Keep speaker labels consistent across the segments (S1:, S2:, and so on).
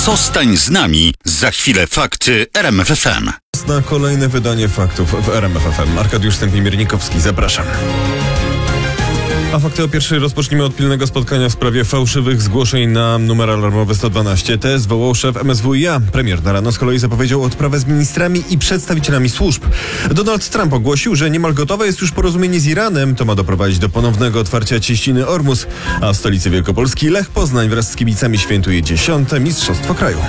S1: Zostań z nami. Za chwilę fakty RMF FM.
S2: Na kolejne wydanie faktów w RMF FM. Arkadiusz Stępień-Miernikowski, zapraszam. A fakty o pierwszej rozpoczniemy od pilnego spotkania w sprawie fałszywych zgłoszeń na numer alarmowy 112. Te zwołał szef MSWiA. Premier na rano z kolei zapowiedział odprawę z ministrami i przedstawicielami służb. Donald Trump ogłosił, że niemal gotowe jest już porozumienie z Iranem. To ma doprowadzić do ponownego otwarcia cieśniny Ormus. A w stolicy Wielkopolski Lech Poznań wraz z kibicami świętuje 10. Mistrzostwo kraju.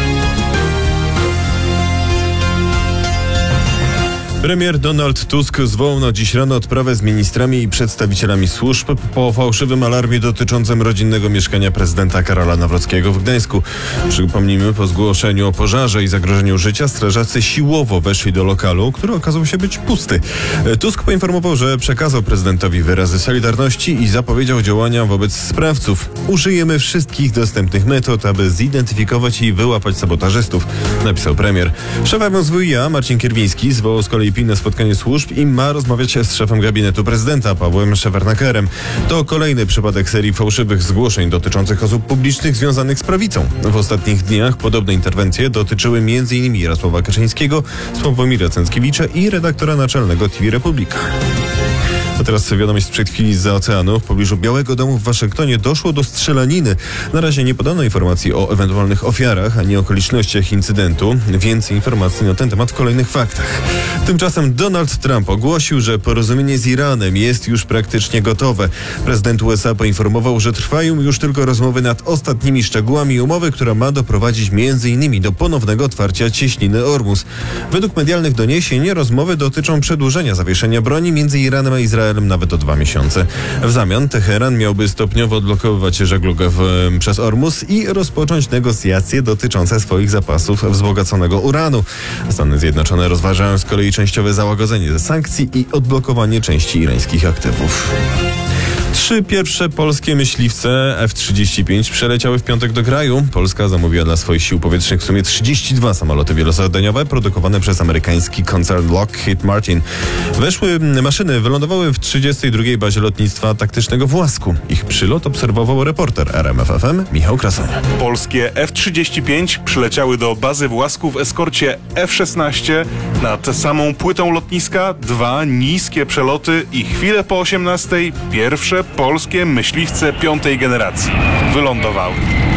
S2: Premier Donald Tusk zwołał na dziś rano odprawę z ministrami i przedstawicielami służb po fałszywym alarmie dotyczącym rodzinnego mieszkania prezydenta Karola Nawrockiego w Gdańsku. Przypomnijmy, po zgłoszeniu o pożarze i zagrożeniu życia strażacy siłowo weszli do lokalu, który okazał się być pusty. Tusk poinformował, że przekazał prezydentowi wyrazy solidarności i zapowiedział działania wobec sprawców. Użyjemy wszystkich dostępnych metod, aby zidentyfikować i wyłapać sabotażystów, napisał premier. Szef MSWiA Marcin Kierwiński zwołał z kolei pilne spotkanie służb i ma rozmawiać z szefem gabinetu prezydenta Pawłem Szefernakerem. To kolejny przypadek serii fałszywych zgłoszeń dotyczących osób publicznych związanych z prawicą. W ostatnich dniach podobne interwencje dotyczyły m.in. Jarosława Kaczyńskiego, Sławomira Cęckiewicza i redaktora naczelnego TV Republika. A teraz wiadomość sprzed chwili zza oceanu. W pobliżu Białego Domu w Waszyngtonie doszło do strzelaniny. Na razie nie podano informacji o ewentualnych ofiarach ani okolicznościach incydentu. Więcej informacji na ten temat w kolejnych faktach. Tymczasem Donald Trump ogłosił, że porozumienie z Iranem jest już praktycznie gotowe. Prezydent USA poinformował, że trwają już tylko rozmowy nad ostatnimi szczegółami umowy, która ma doprowadzić m.in. do ponownego otwarcia cieśniny Ormus. Według medialnych doniesień rozmowy dotyczą przedłużenia zawieszenia broni między Iranem a Izraelem nawet o 2 miesiące. W zamian Teheran miałby stopniowo odblokowywać żeglugę przez Ormus i rozpocząć negocjacje dotyczące swoich zapasów wzbogaconego uranu. Stany Zjednoczone rozważają z kolei częściowe załagodzenie sankcji i odblokowanie części irańskich aktywów. 3 pierwsze polskie myśliwce F-35 przeleciały w piątek do kraju. Polska zamówiła dla swoich sił powietrznych w sumie 32 samoloty wielozadaniowe produkowane przez amerykański koncern Lockheed Martin. Maszyny wylądowały w 32. bazie lotnictwa taktycznego w Łasku. Ich przylot obserwował reporter RMF FM Michał Krasoń.
S3: Polskie F-35 przyleciały do bazy w Łasku w eskorcie F-16 nad samą płytą lotniska. 2 niskie przeloty i chwilę po 18 pierwsze polskie myśliwce 5. generacji wylądowały.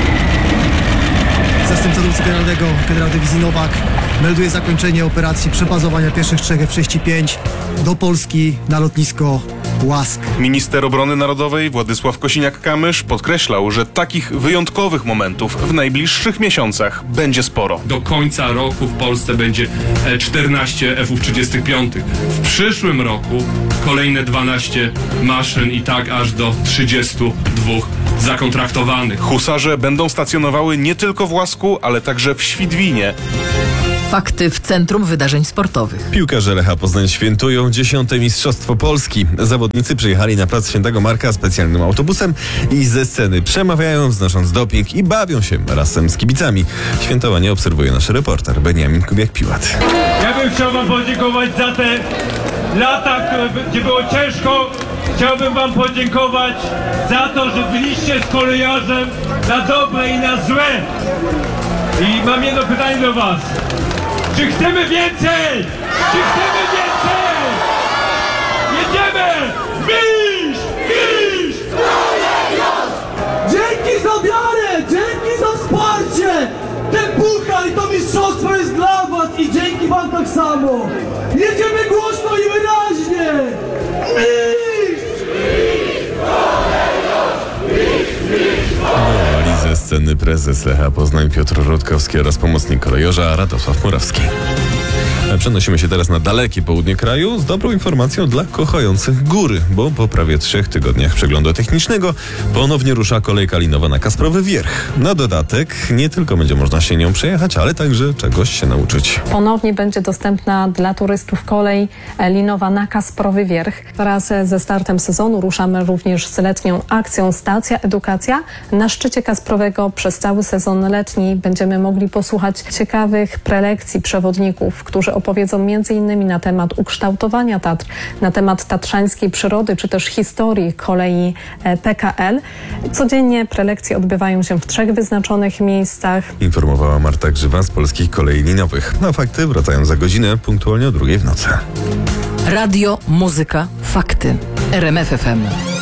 S4: Zastępca dowódcy generalnego, generał dywizji Nowak, melduje zakończenie operacji przebazowania pierwszych 3 F-35 do Polski na lotnisko Łask.
S3: Minister Obrony Narodowej Władysław Kosiniak-Kamysz podkreślał, że takich wyjątkowych momentów w najbliższych miesiącach będzie sporo.
S5: Do końca roku w Polsce będzie 14 F-35. W przyszłym roku kolejne 12 maszyn i tak aż do 32 zakontraktowanych.
S3: Husarze będą stacjonowały nie tylko w Łasku, ale także w Świdwinie.
S6: Fakty w Centrum Wydarzeń Sportowych.
S2: Piłkarze Lecha Poznań świętują 10. Mistrzostwo Polski. Zawodnicy przyjechali na plac Świętego Marka specjalnym autobusem i ze sceny przemawiają, wznosząc doping i bawią się razem z kibicami. Świętowanie obserwuje nasz reporter Beniamin Kubiak-Piłat.
S7: Ja bym chciał wam podziękować za te lata, gdzie było ciężko. Chciałbym wam podziękować za to, że byliście z kolejarzem na dobre i na złe. I mam jedno pytanie do was. Czy chcemy więcej? Czy chcemy więcej? Jedziemy! Mistrz! Mistrz!
S8: Dzięki za wiarę! Dzięki za wsparcie! Ten puchar i to mistrzostwo jest dla was i dzięki wam tak samo! Jedziemy głośno i wyraźnie! Mistrz!
S2: Wołali ze sceny prezes Lecha Poznań Piotr Rutkowski oraz pomocnik kolejorza Radosław Murawski. Przenosimy się teraz na dalekie południe kraju z dobrą informacją dla kochających góry, bo po prawie 3 tygodniach przeglądu technicznego ponownie rusza kolejka linowa na Kasprowy Wierch. Na dodatek nie tylko będzie można się nią przejechać, ale także czegoś się nauczyć.
S9: Ponownie będzie dostępna dla turystów kolej linowa na Kasprowy Wierch. Wraz ze startem sezonu ruszamy również z letnią akcją Stacja Edukacja. Na szczycie Kasprowego przez cały sezon letni będziemy mogli posłuchać ciekawych prelekcji przewodników, którzy opowiedzą m.in. na temat ukształtowania Tatr, na temat tatrzańskiej przyrody, czy też historii kolei PKL. Codziennie prelekcje odbywają się w 3 wyznaczonych miejscach.
S2: Informowała Marta Grzywa z Polskich Kolei Liniowych. A fakty wracają za godzinę, punktualnie o 2:00 w nocy.
S6: Radio, muzyka, fakty. RMF FM.